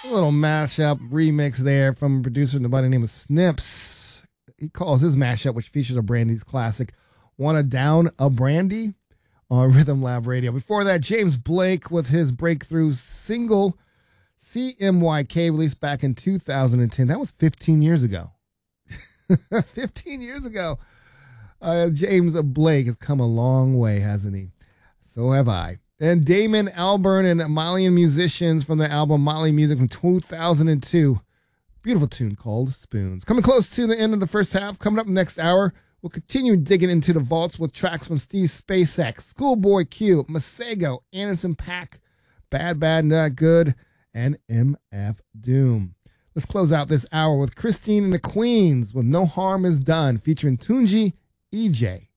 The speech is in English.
A little mashup remix there from a producer by the name of Snips. He calls his mashup, which features a Brandy's classic, Wanna Down a Brandy on Rhythm Lab Radio. Before that, James Blake with his breakthrough single, CMYK, released back in 2010. That was 15 years ago. 15 years ago. James Blake has come a long way, hasn't he? So have I. And Damon Albarn and Malian musicians from the album Mali Music from 2002. Beautiful tune called Spoons. Coming close to the end of the first half. Coming up next hour, we'll continue digging into the vaults with tracks from Steve SpaceX, Schoolboy Q, Masego, Anderson .Paak, Bad Bad Not Good, and MF Doom. Let's close out this hour with Christine and the Queens with No Harm Is Done, featuring Tunji, EJ,